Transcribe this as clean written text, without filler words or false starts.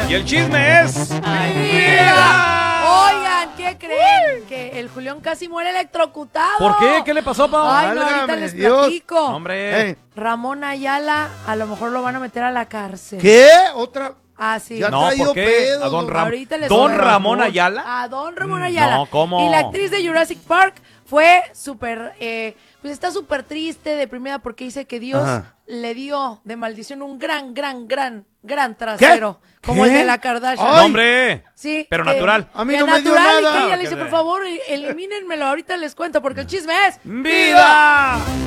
Y el chisme es... Oigan, ¿qué creen? Que el Julián casi muere electrocutado. ¿Por qué? ¿Qué le pasó, Pau? Ay, no, ahorita Válgame les Dios. platico. Hombre. Ramón Ayala, a lo mejor lo van a meter a la cárcel. ¿Qué? ¿Otra? Ah, sí. Ya No, traído ¿por qué? pedo, ¿A don Ahorita les ¿Don voy a- Ramón Ayala? A don Ramón Ayala. No, ¿cómo? Y la actriz de Jurassic Park fue súper, pues está súper triste, deprimida, porque dice que Dios Ajá. le dio de maldición un gran trasero. Como ¿Qué? el de la Kardashian. Ay. No, hombre. Sí. Pero que- natural. A mí que no me dio natural, nada. Y que ella le Que dice, de- por favor, elimínenmelo, ahorita les cuento, porque el chisme es... ¡Viva!